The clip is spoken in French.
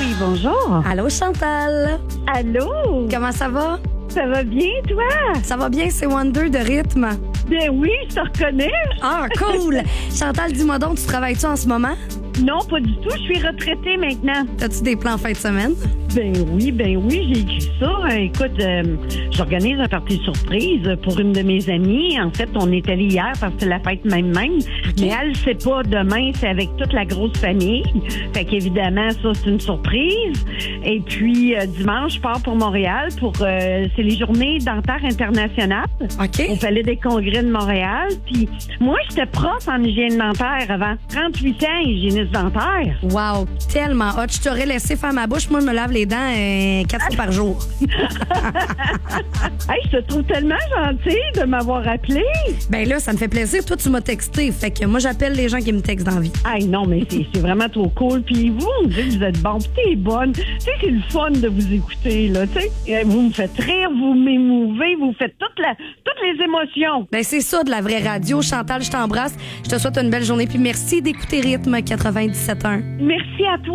Oui, bonjour. Allô, Chantal. Allô? Comment ça va? Ça va bien, toi? Ça va bien, c'est Wonder de rythme. Ben oui, je te reconnais. Ah, cool. Chantal, dis-moi donc, tu travailles-tu en ce moment? Non, pas du tout. Je suis retraitée maintenant. As-tu des plans en fin de semaine? Ben oui, j'ai écrit ça. Écoute, j'organise un party surprise pour une de mes amies. En fait, on est allé hier parce que c'est la fête même. Mais elle, c'est pas demain, c'est avec toute la grosse famille. Fait qu'évidemment, ça, c'est une surprise. Et puis, dimanche, je pars pour Montréal pour... c'est les journées dentaires internationales. OK. Au Palais des Congrès de Montréal. Puis moi, j'étais prof en hygiène dentaire avant. 38 ans, hygiéniste dentaire. Wow, tellement hot. Je t'aurais laissé faire ma bouche. Moi, je me lave les dents 4 fois par jour. Hey, je te trouve tellement gentille de m'avoir appelé. Ben là, ça me fait plaisir. Toi, tu m'as texté. Fait que moi, j'appelle les gens qui me textent dans la vie. Hey, non, mais c'est vraiment trop cool. Puis vous, on me dit que vous êtes bon. Puis t'es bonne. Tu sais, c'est le fun de vous écouter, là. Tu sais, vous me faites rire, vous m'émouvez, vous faites toutes les émotions. Ben c'est ça, de la vraie radio. Chantal, je t'embrasse. Je te souhaite une belle journée. Puis merci d'écouter Rythme 97.1. Merci à toi.